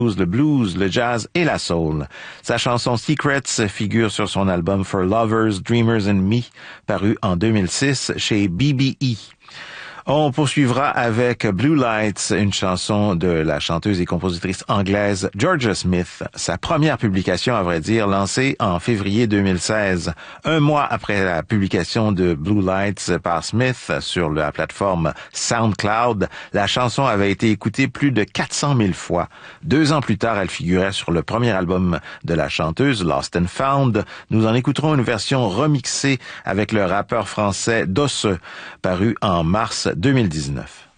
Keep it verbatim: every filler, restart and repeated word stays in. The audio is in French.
le blues, le jazz et la soul. Sa chanson Secrets figure sur son album For Lovers, Dreamers and Me, paru en deux mille six chez B B E. On poursuivra avec Blue Lights, une chanson de la chanteuse et compositrice anglaise Georgia Smith. Sa première publication, à vrai dire, lancée en février deux mille seize. Un mois après la publication de Blue Lights par Smith sur la plateforme SoundCloud, la chanson avait été écoutée plus de quatre cent mille fois. Deux ans plus tard, elle figurait sur le premier album de la chanteuse, Lost and Found. Nous en écouterons une version remixée avec le rappeur français Dosseux, paru en mars deux mille dix-neuf.